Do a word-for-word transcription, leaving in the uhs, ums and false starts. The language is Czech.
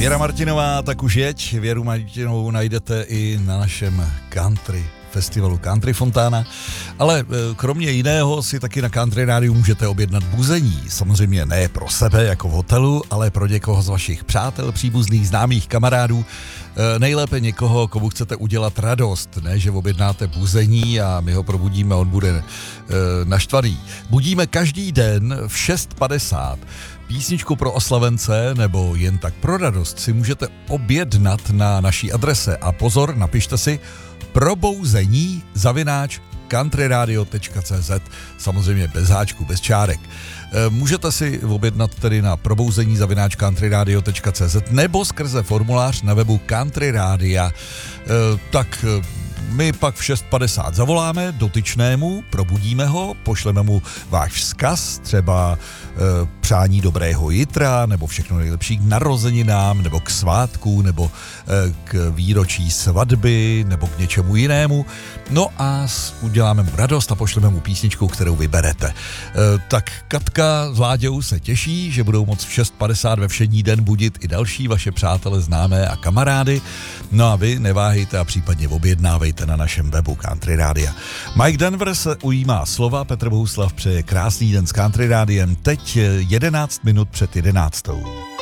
Věra Martinová, tak už jeď. Věru Martinovou najdete i na našem country festivalu Country Fontána, ale kromě jiného si taky na Country Rádiu můžete objednat buzení. Samozřejmě ne pro sebe jako v hotelu, ale pro někoho z vašich přátel, příbuzných, známých, kamarádů. Nejlépe někoho, komu chcete udělat radost, ne, že objednáte buzení a my ho probudíme, on bude e, naštvaný. Budíme každý den v šest padesát. Písničku pro oslavence nebo jen tak pro radost si můžete objednat na naší adrese a pozor, napište si probouzení zavináč countryradio tečka cé zet, samozřejmě bez háčku, bez čárek. Můžete si objednat tedy na probouzení zavináč countryradio tečka cé zet nebo skrze formulář na webu Country Rádia. Tak my pak v šest padesát zavoláme dotyčnému, probudíme ho, pošleme mu váš vzkaz, třeba e, přání dobrého jitra, nebo všechno nejlepší k narozeninám, nebo k svátku, nebo e, k výročí svatby, nebo k něčemu jinému. No a uděláme mu radost a pošleme mu písničku, kterou vyberete. E, tak Katka s Láďou se těší, že budou moct v šest padesát ve všední den budit i další vaše přátele, známé a kamarády. No a vy neváhejte a případně objednávejte na našem webu Country Rádia. Mike Denver se ujímá slova, Petr Bohuslav přeje krásný den s Country Rádiem, teď jedenáct minut před jedenáctou.